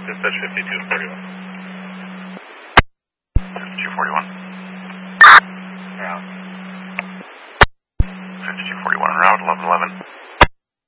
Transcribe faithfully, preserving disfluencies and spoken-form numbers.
Dispatch fifty-two forty-one. fifty-two forty-one. Yeah. fifty-two forty-one en route, eleven eleven.